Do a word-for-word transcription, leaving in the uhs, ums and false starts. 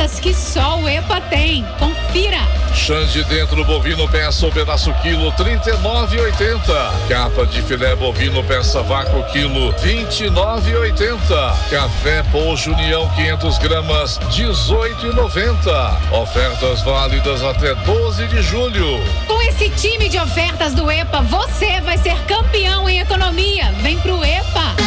ofertas que só o EPA tem. Confira! Xande dentro bovino peça ou pedaço quilo trinta e nove reais e oitenta centavos. Capa de filé bovino peça vácuo quilo vinte e nove reais e oitenta centavos. Café Pojo União quinhentas gramas dezoito reais e noventa centavos. Ofertas válidas até doze de julho. Com esse time de ofertas do EPA, você vai ser campeão em economia. Vem pro EPA!